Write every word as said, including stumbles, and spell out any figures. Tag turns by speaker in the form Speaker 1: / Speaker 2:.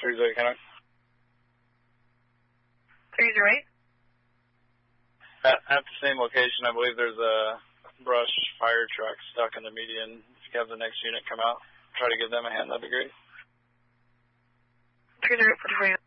Speaker 1: three zero eight, Canuck.
Speaker 2: three zero eight.
Speaker 1: At, at the same location, I believe there's a brush fire truck stuck in the median. If you have the next unit come out, try to give them a hand, that'd be great.
Speaker 2: three zero eight, forty-four.